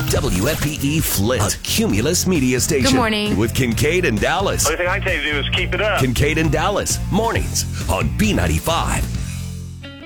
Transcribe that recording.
WFPE Flint, a Cumulus media station. Good morning. With Kincaid and Dallas. The only thing I can tell you to do is keep it up. Kincaid and Dallas, mornings on B95